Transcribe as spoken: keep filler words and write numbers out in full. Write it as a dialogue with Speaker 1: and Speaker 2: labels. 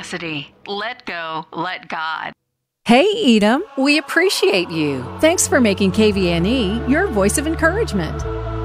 Speaker 1: tenacity. Let go, let God.
Speaker 2: Hey, Edom, we appreciate you. Thanks for making K V N E your voice of encouragement.